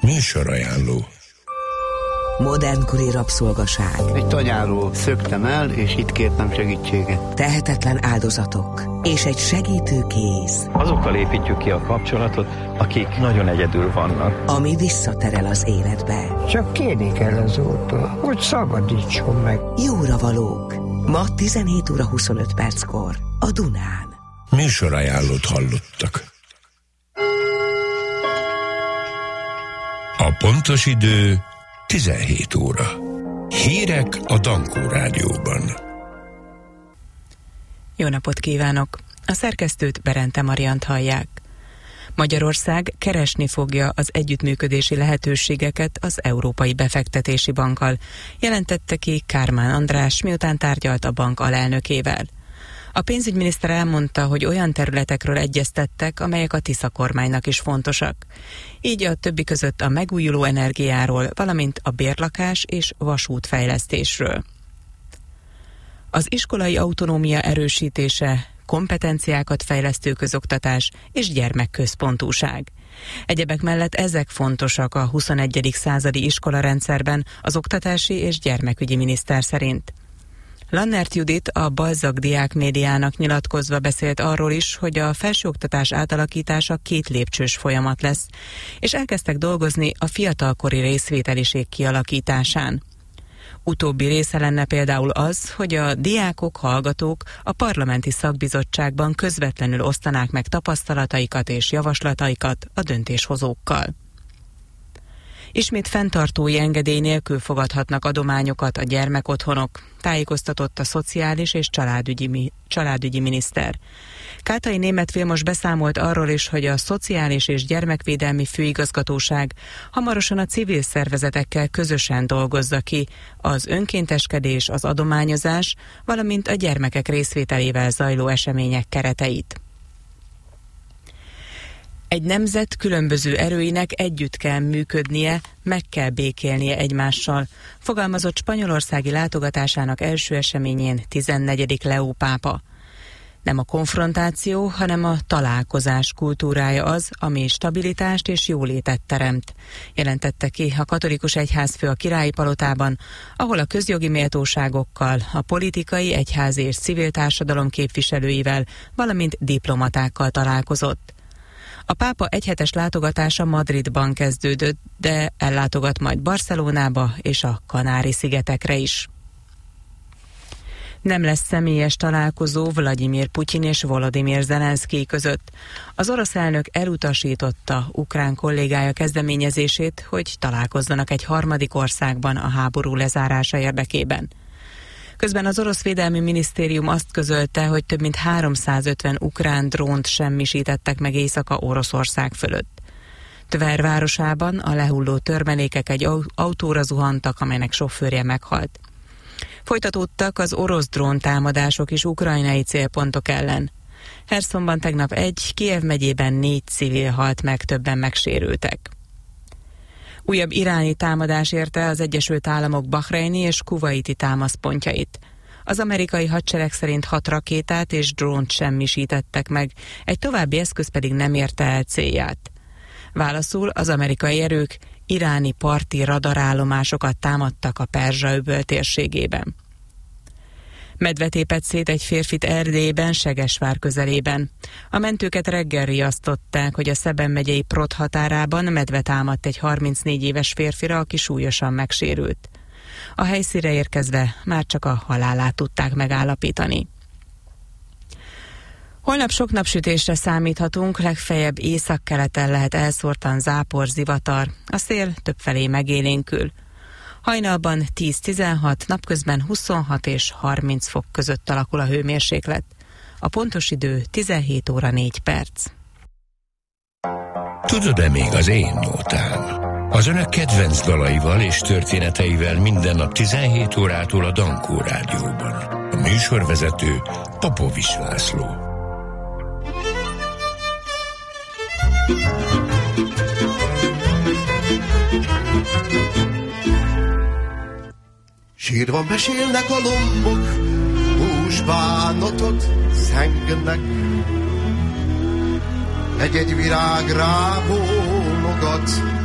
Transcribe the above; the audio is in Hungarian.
Műsorajánló. Modernkori rabszolgaság. Egy tanyáról szöktem el, és itt kértem segítséget. Tehetetlen áldozatok. És egy segítő kéz. Azokkal építjük ki a kapcsolatot, akik nagyon egyedül vannak. Ami visszaterel az életbe. Csak kérni kell az Úrtól, hogy szabadítson meg. Jóravalók. Ma 17 óra 25 perckor a Dunán. Műsorajánlót hallottak. A pontos idő 17 óra. Hírek a Dankó Rádióban. Jó napot kívánok! A szerkesztőt, Berente Mariant hallják. Magyarország keresni fogja az együttműködési lehetőségeket az Európai Befektetési Bankkal, jelentette ki Kármán András, miután tárgyalt a bank alelnökével. A pénzügyminiszter elmondta, hogy olyan területekről egyeztettek, amelyek a Tisza kormánynak is fontosak. Így a többi között a megújuló energiáról, valamint a bérlakás és vasútfejlesztésről. Az iskolai autonómia erősítése, kompetenciákat fejlesztő közoktatás és gyermekközpontúság. Egyebek mellett ezek fontosak a 21. századi iskolarendszerben az oktatási és gyermekügyi miniszter szerint. Lannert Judit, a Balzak Diák Médiának nyilatkozva beszélt arról is, hogy a felsőoktatás átalakítása 2 lépcsős folyamat lesz, és elkezdtek dolgozni a fiatalkori részvételiség kialakításán. Utóbbi része lenne például az, hogy a diákok, hallgatók a parlamenti szakbizottságban közvetlenül osztanák meg tapasztalataikat és javaslataikat a döntéshozókkal. Ismét fenntartói engedély nélkül fogadhatnak adományokat a gyermekotthonok, tájékoztatott a Szociális és Családügyi miniszter. Kátai Németh Vilmos beszámolt arról is, hogy a Szociális és Gyermekvédelmi Főigazgatóság hamarosan a civil szervezetekkel közösen dolgozza ki az önkénteskedés, az adományozás, valamint a gyermekek részvételével zajló események kereteit. Egy nemzet különböző erőinek együtt kell működnie, meg kell békélnie egymással, fogalmazott spanyolországi látogatásának első eseményén 14. Leó pápa. Nem a konfrontáció, hanem a találkozás kultúrája az, ami stabilitást és jólétet teremt, jelentette ki a katolikus egyházfő a Királyi Palotában, ahol a közjogi méltóságokkal, a politikai, egyházi és civil társadalom képviselőivel, valamint diplomatákkal találkozott. A pápa egyhetes látogatása Madridban kezdődött, de ellátogat majd Barcelonába és a Kanári-szigetekre is. Nem lesz személyes találkozó Vladimir Putyin és Volodymyr Zelenszkij között. Az orosz elnök elutasította ukrán kollégája kezdeményezését, hogy találkozzanak egy harmadik országban a háború lezárása érdekében. Közben az orosz védelmi minisztérium azt közölte, hogy több mint 350 ukrán drónt semmisítettek meg éjszaka Oroszország fölött. Tver városában a lehulló törmelékek egy autóra zuhantak, amelynek sofőrje meghalt. Folytatódtak az orosz dróntámadások is ukrajnai célpontok ellen. Hersonban tegnap 1, Kijev megyében 4 civil halt meg, többen megsérültek. Újabb iráni támadás érte az Egyesült Államok bahreini és kuvaiti támaszpontjait. Az amerikai hadsereg szerint 6 rakétát és drónt semmisítettek meg, egy további eszköz pedig nem érte el célját. Válaszul az amerikai erők iráni parti radarállomásokat támadtak a Perzsa-öböl térségében. Medve tépett szét egy férfit Erdélyben, Segesvár közelében. A mentőket reggel riasztották, hogy a Szeben megyei Prot határában medve támadt egy 34 éves férfira, aki súlyosan megsérült. A helyszínre érkezve már csak a halálát tudták megállapítani. Holnap sok napsütésre számíthatunk, legfeljebb északkeleten lehet elszórtan zápor, zivatar, a szél többfelé megélénkül. Hajnalban 10-16, napközben 26 és 30 fok között alakul a hőmérséklet. A pontos idő 17 óra 4 perc. Tudod-e még az én nótám? Az önök kedvenc dalaival és történeteivel minden nap 17 órától a Dankó Rádióban. A műsorvezető Popovics László. Sírva mesélnek a lombok, húsbánatot szengenek. Egy-egy virág rábólogat,